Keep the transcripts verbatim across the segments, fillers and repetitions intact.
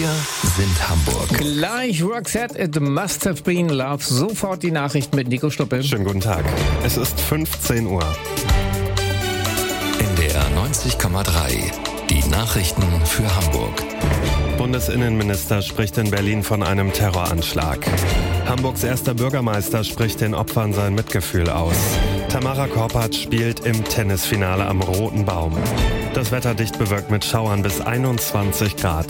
Wir sind Hamburg. Gleich Roxette, It Must Have Been Love. Sofort die Nachrichten mit Nico Stuppe. Schönen guten Tag. Es ist fünfzehn Uhr. N D R neunzig Komma drei. Die Nachrichten für Hamburg. Bundesinnenminister spricht in Berlin von einem Terroranschlag. Hamburgs erster Bürgermeister spricht den Opfern sein Mitgefühl aus. Tamara Korpatsch spielt im Tennisfinale am Roten Baum. Das Wetter dicht bewölkt mit Schauern bis einundzwanzig Grad.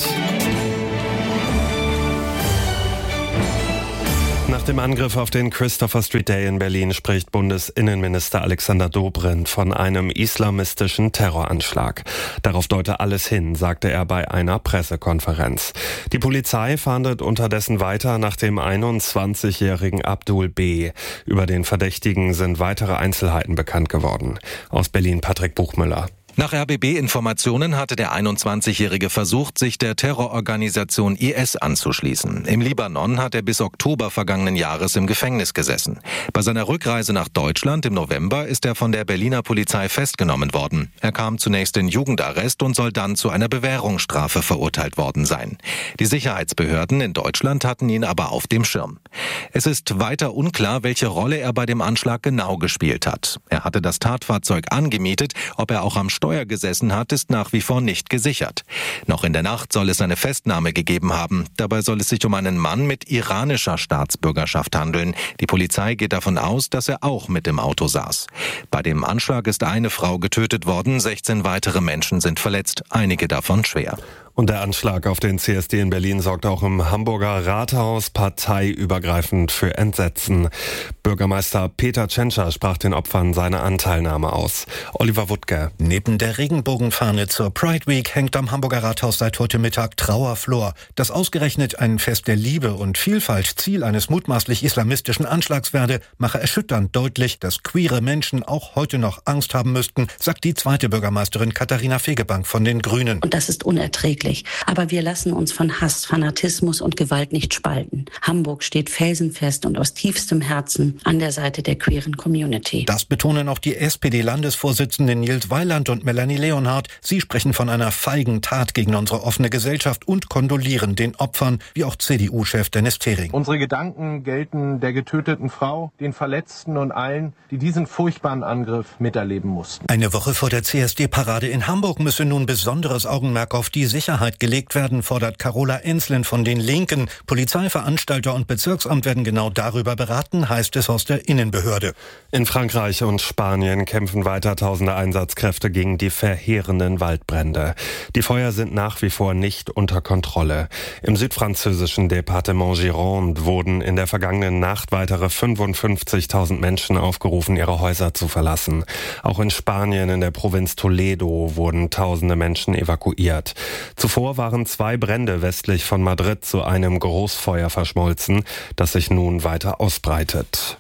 Nach dem Angriff auf den Christopher Street Day in Berlin spricht Bundesinnenminister Alexander Dobrindt von einem islamistischen Terroranschlag. Darauf deute alles hin, sagte er bei einer Pressekonferenz. Die Polizei fahndet unterdessen weiter nach dem einundzwanzigjährigen Abdul B. Über den Verdächtigen sind weitere Einzelheiten bekannt geworden. Aus Berlin Patrick Buchmüller. Nach R B B-Informationen hatte der einundzwanzigjährige versucht, sich der Terrororganisation I S anzuschließen. Im Libanon hat er bis Oktober vergangenen Jahres im Gefängnis gesessen. Bei seiner Rückreise nach Deutschland im November ist er von der Berliner Polizei festgenommen worden. Er kam zunächst in Jugendarrest und soll dann zu einer Bewährungsstrafe verurteilt worden sein. Die Sicherheitsbehörden in Deutschland hatten ihn aber auf dem Schirm. Es ist weiter unklar, welche Rolle er bei dem Anschlag genau gespielt hat. Er hatte das Tatfahrzeug angemietet, ob er auch am Steuer gesessen hat, ist nach wie vor nicht gesichert. Noch in der Nacht soll es eine Festnahme gegeben haben. Dabei soll es sich um einen Mann mit iranischer Staatsbürgerschaft handeln. Die Polizei geht davon aus, dass er auch mit im Auto saß. Bei dem Anschlag ist eine Frau getötet worden, sechzehn weitere Menschen sind verletzt, einige davon schwer. Und der Anschlag auf den C S D in Berlin sorgt auch im Hamburger Rathaus parteiübergreifend für Entsetzen. Bürgermeister Peter Tschentscher sprach den Opfern seine Anteilnahme aus. Oliver Wuttke. Neben der Regenbogenfahne zur Pride Week hängt am Hamburger Rathaus seit heute Mittag Trauerflor. Dass ausgerechnet ein Fest der Liebe und Vielfalt Ziel eines mutmaßlich islamistischen Anschlags werde, mache erschütternd deutlich, dass queere Menschen auch heute noch Angst haben müssten, sagt die zweite Bürgermeisterin Katharina Fegebank von den Grünen. Und das ist unerträglich. Aber wir lassen uns von Hass, Fanatismus und Gewalt nicht spalten. Hamburg steht felsenfest und aus tiefstem Herzen an der Seite der queeren Community. Das betonen auch die S P D-Landesvorsitzenden Nils Weiland und Melanie Leonhardt. Sie sprechen von einer feigen Tat gegen unsere offene Gesellschaft und kondolieren den Opfern, wie auch C D U-Chef Dennis Thering. Unsere Gedanken gelten der getöteten Frau, den Verletzten und allen, die diesen furchtbaren Angriff miterleben mussten. Eine Woche vor der C S D-Parade in Hamburg müsse nun besonderes Augenmerk auf die Sicherheit gelegt werden, fordert Carola Enslin von den Linken. Polizei, Veranstalter und Bezirksamt werden genau darüber beraten, heißt es aus der Innenbehörde. In Frankreich und Spanien kämpfen weiter tausende Einsatzkräfte gegen die verheerenden Waldbrände. Die Feuer sind nach wie vor nicht unter Kontrolle. Im südfranzösischen Departement Gironde wurden in der vergangenen Nacht weitere fünfundfünfzigtausend Menschen aufgerufen, ihre Häuser zu verlassen. Auch in Spanien in der Provinz Toledo wurden tausende Menschen evakuiert. Zuvor waren zwei Brände westlich von Madrid zu einem Großfeuer verschmolzen, das sich nun weiter ausbreitet.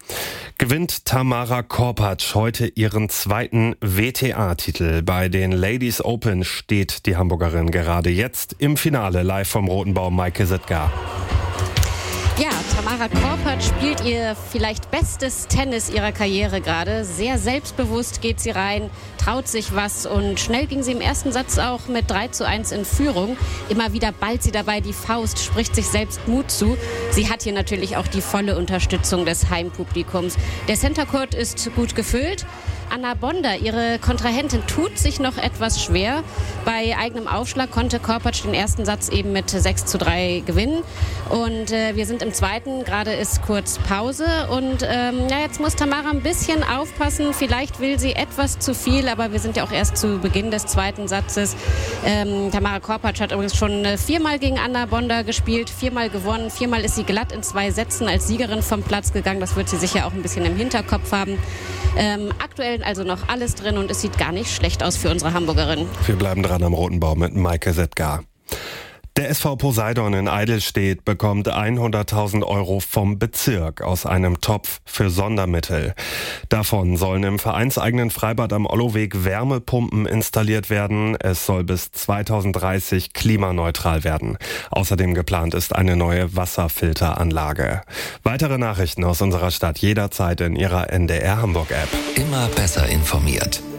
Gewinnt Tamara Korpatsch heute ihren zweiten W T A-Titel. Bei den Ladies Open steht die Hamburgerin gerade jetzt im Finale. Live vom Roten Baum, Maike Sittger. Ja, Tamara Korpatsch spielt ihr vielleicht bestes Tennis ihrer Karriere gerade. Sehr selbstbewusst geht sie rein, traut sich was und schnell ging sie im ersten Satz auch mit drei zu eins in Führung. Immer wieder ballt sie dabei die Faust, spricht sich selbst Mut zu. Sie hat hier natürlich auch die volle Unterstützung des Heimpublikums. Der Center Court ist gut gefüllt. Anna Bonder, ihre Kontrahentin, tut sich noch etwas schwer. Bei eigenem Aufschlag konnte Korpatsch den ersten Satz eben mit sechs zu drei gewinnen. Und äh, wir sind im zweiten, gerade ist kurz Pause. Und ähm, ja, jetzt muss Tamara ein bisschen aufpassen. Vielleicht will sie etwas zu viel, aber wir sind ja auch erst zu Beginn des zweiten Satzes. Ähm, Tamara Korpatsch hat übrigens schon äh, viermal gegen Anna Bonder gespielt, viermal gewonnen. Viermal ist sie glatt in zwei Sätzen als Siegerin vom Platz gegangen. Das wird sie sicher auch ein bisschen im Hinterkopf haben. Ähm, aktuell also noch alles drin und es sieht gar nicht schlecht aus für unsere Hamburgerin. Wir bleiben dran am Roten Baum mit Maike Sittger. Der S V Poseidon in Eidelstedt bekommt hunderttausend Euro vom Bezirk aus einem Topf für Sondermittel. Davon sollen im vereinseigenen Freibad am Olloweg Wärmepumpen installiert werden. Es soll bis zweitausenddreißig klimaneutral werden. Außerdem geplant ist eine neue Wasserfilteranlage. Weitere Nachrichten aus unserer Stadt jederzeit in Ihrer N D R Hamburg App. Immer besser informiert.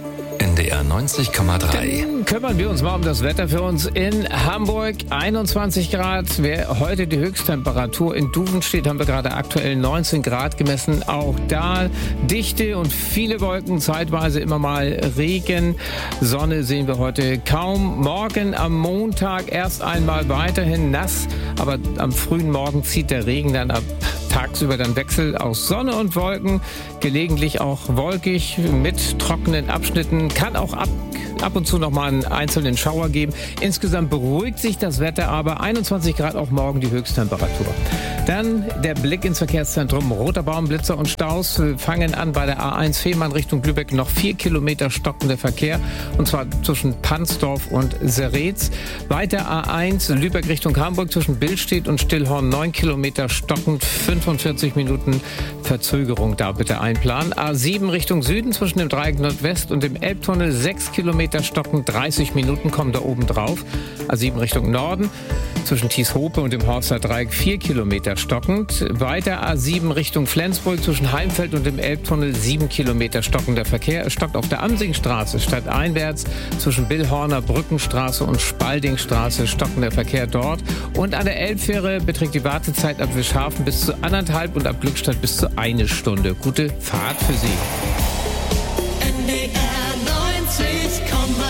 N D R neunzig Komma drei. Dann kümmern wir uns mal um das Wetter für uns in Hamburg. einundzwanzig Grad. Wer heute die Höchsttemperatur in Duven steht, haben wir gerade aktuell neunzehn Grad gemessen. Auch da Dichte und viele Wolken, zeitweise immer mal Regen. Sonne sehen wir heute kaum. Morgen am Montag erst einmal weiterhin nass, aber am frühen Morgen zieht der Regen dann ab. Tagsüber dann Wechsel aus Sonne und Wolken, gelegentlich auch wolkig mit trockenen Abschnitten, kann auch ab, ab und zu noch mal einen einzelnen Schauer geben. Insgesamt beruhigt sich das Wetter, aber einundzwanzig Grad auch morgen die Höchsttemperatur. Dann der Blick ins Verkehrszentrum. Roter Baum, Blitzer und Staus fangen an bei der A eins Fehmarn Richtung Lübeck. Noch vier Kilometer stockender Verkehr, und zwar zwischen Pansdorf und Seretz. Weiter A eins Lübeck Richtung Hamburg zwischen Billstedt und Stillhorn neun Kilometer stockend, fünfundvierzig Minuten Verzögerung da bitte einplanen. A sieben Richtung Süden zwischen dem Dreieck Nordwest und dem Elbtunnel sechs Kilometer stockend, dreißig Minuten kommen da oben drauf. A sieben Richtung Norden zwischen Thieshope und dem Horster Dreieck vier Kilometer stockend. Weiter A sieben Richtung Flensburg zwischen Heimfeld und dem Elbtunnel sieben Kilometer stockender Verkehr. Es stockt auf der Amsingstraße stadteinwärts zwischen Billhorner Brückenstraße und Spaldingstraße stockender Verkehr dort. Und an der Elbfähre beträgt die Wartezeit ab Wischhafen bis zu anderthalb und ab Glückstadt bis zu eine Stunde. Gute Fahrt für Sie. N D R neunzig Komma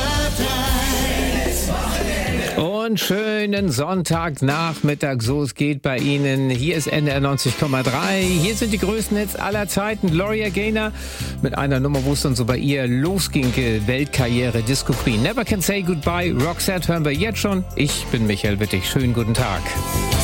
drei. Und schönen Sonntagnachmittag, so es geht bei Ihnen. Hier ist N D R neunzig Komma drei. Hier sind die größten Hits aller Zeiten. Gloria Gaynor mit einer Nummer, wo es dann so bei ihr losging. Weltkarriere, Disco Queen. Never Can Say Goodbye. Roxette hören wir jetzt schon. Ich bin Michael Wittig. Schönen guten Tag.